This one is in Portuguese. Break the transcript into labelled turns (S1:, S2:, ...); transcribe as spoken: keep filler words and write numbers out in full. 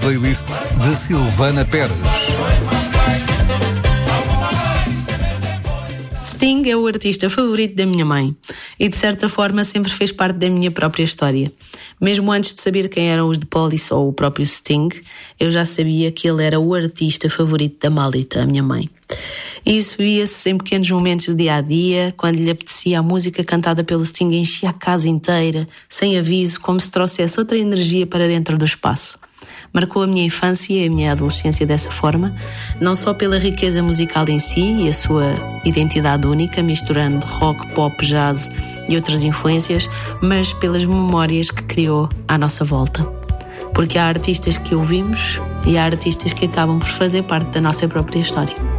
S1: playlist de Silvana Pérez.
S2: Sting é o artista favorito da minha mãe e, de certa forma, sempre fez parte da minha própria história. Mesmo antes de saber quem eram os The Police ou o próprio Sting, eu já sabia que ele era o artista favorito da Malita, a minha mãe. E isso via-se em pequenos momentos do dia-a-dia, quando lhe apetecia a música cantada pelo Sting enchia a casa inteira, sem aviso, como se trouxesse outra energia para dentro do espaço. Marcou a minha infância e a minha adolescência dessa forma, não só pela riqueza musical em si e a sua identidade única, misturando rock, pop, jazz e outras influências, mas pelas memórias que criou à nossa volta. Porque há artistas que ouvimos e há artistas que acabam por fazer parte da nossa própria história.